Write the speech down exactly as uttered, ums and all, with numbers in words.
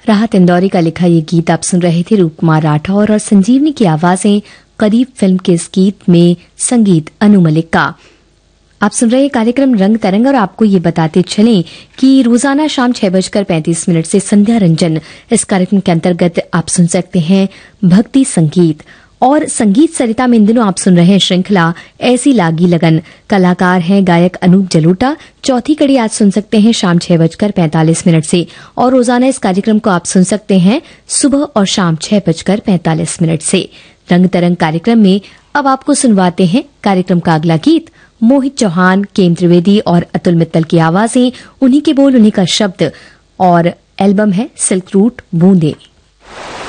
राहत इंदौरी का लिखा ये गीत आप सुन रहे थे रूप कुमार राठौर और संजीवनी की आवाजें करीब फिल्म के इस गीत में संगीत अनु मलिक का। आप सुन रहे कार्यक्रम रंग तरंग और आपको ये बताते चलें कि रोजाना शाम छह बजकर पैंतीस मिनट से संध्या रंजन इस कार्यक्रम के अंतर्गत आप सुन सकते हैं भक्ति संगीत। और संगीत सरिता में इन दिनों आप सुन रहे हैं श्रृंखला ऐसी लागी लगन। कलाकार हैं गायक अनूप जलोटा। चौथी कड़ी आज सुन सकते हैं शाम छह बजकर पैंतालीस मिनट से और रोजाना इस कार्यक्रम को आप सुन सकते हैं सुबह और शाम छह बजकर पैंतालीस मिनट से। रंग तरंग कार्यक्रम में अब आपको सुनवाते हैं कार्यक्रम का अगला गीत। मोहित चौहान, केम त्रिवेदी और अतुल मित्तल की आवाजें, उन्हीं के बोल उन्हीं का शब्द और एल्बम है सिल्क रूट बूंदे।